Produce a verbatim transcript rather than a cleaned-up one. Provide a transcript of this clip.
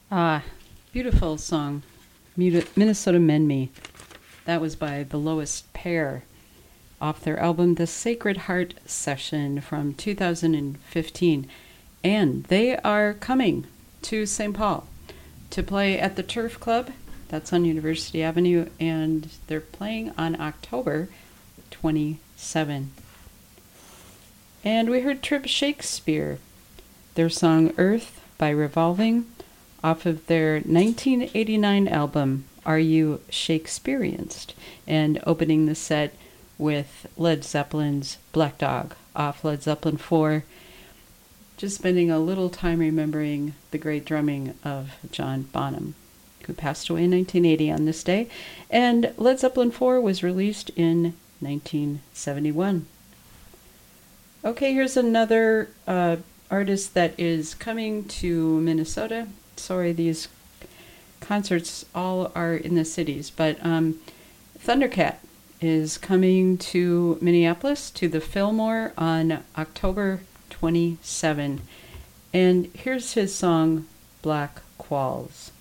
Ah, beautiful song, Minnesota Mend Me. That was by The Lowest Pair off their album The Sacred Heart Session from two thousand fifteen. And they are coming to Saint Paul to play at the Turf Club. That's on University Avenue, and they're playing on October twenty-seventh. And we heard Trip Shakespeare, their song Earth by Revolving, off of their nineteen eighty-nine album, Are You Shakespeareanced? And opening the set with Led Zeppelin's Black Dog off Led Zeppelin four. Just spending a little time remembering the great drumming of John Bonham, who passed away in nineteen eighty on this day. And Led Zeppelin four was released in nineteen seventy-one. Okay, here's another uh, artist that is coming to Minnesota. Sorry, these concerts all are in the cities, but um, Thundercat is coming to Minneapolis to the Fillmore on October twenty-seventh. And here's his song, Black Qualls.